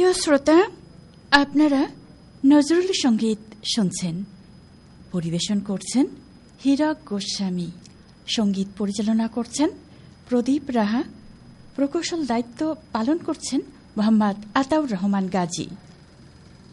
প্রিয় শ্রোতা, আপনারা নজরুল সঙ্গীত শুনছেন। পরিবেশন করছেন হীরক গোস্বামী, সঙ্গীত পরিচালনা করছেন প্রদীপ রাহা, প্রকৌশল দায়িত্ব পালন করছেন মোহাম্মদ আতাউর রহমান গাজী।